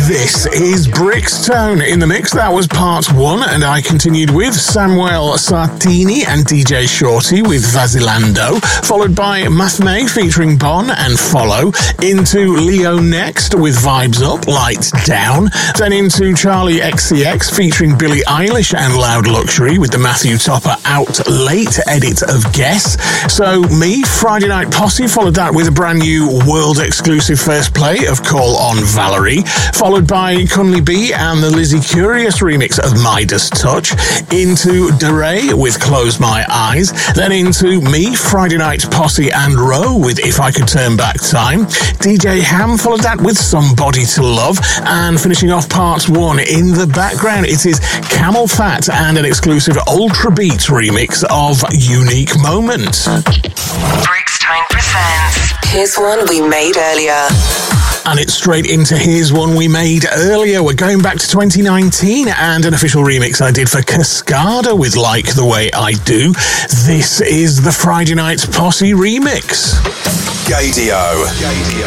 This is Brixtone in the mix. That was part one, and I continued with Samuel Sartini and DJ Shorty with Vasilando, followed by Mathme featuring Bon and Follow, into Leo Next with Vibes Up, Lights Down, then into Charlie XCX featuring Billie Eilish and Loud Luxury with the Matthew Topper Out Late edit of Guess. So me, Friday Night Posse, followed that with a brand new world exclusive first play of Call on Valerie, followed by Kunli B and the Lizzie Curious remix of Midas Touch, into DeRay with Close My Eyes, then into me, Friday Night Posse and Roe with If I Could Turn Back Time. DJ Ham followed that with Somebody to Love, and finishing off part one in the background, it is Camel Fat and an exclusive Ultra Beats remix of Unique Moment. Brixtone presents Here's One We Made Earlier. And it's straight into Here's One We Made Earlier. We're going back to 2019 and an official remix I did for Cascada with Like the Way I Do. This is the Friday Night Posse remix. Gadio.